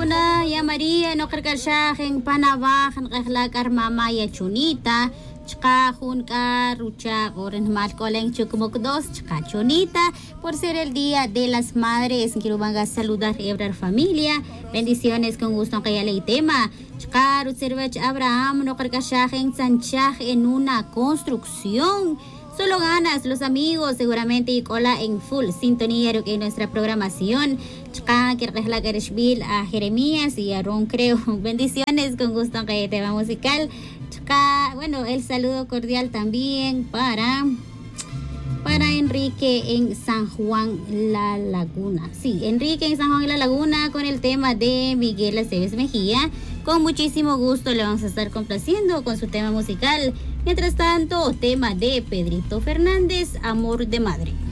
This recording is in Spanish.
Una ya María no karkashahin panabahan kahlakar mama ya chunita. Chaka junka rucha oren mal coleng chukumokdos chaka chunita por ser el día de las madres. Quiero van a saludar ebrar familia. Bendiciones con gusto que ya le tema. Chaka rutzervech Abraham no karkashahin sanchaj en una construcción. Solo ganas, los amigos, seguramente y cola en full sintonía en nuestra programación. Chaka, Kirkehla Gershbil, a Jeremías y a Ron, creo. Bendiciones, con gusto que tema musical. Chaka, bueno, el saludo cordial también para Enrique en San Juan La Laguna. Sí, Enrique en San Juan La Laguna con el tema de Miguel Aceves Mejía. Con muchísimo gusto le vamos a estar complaciendo con su tema musical. Mientras tanto, tema de Pedrito Fernández, Amor de Madre.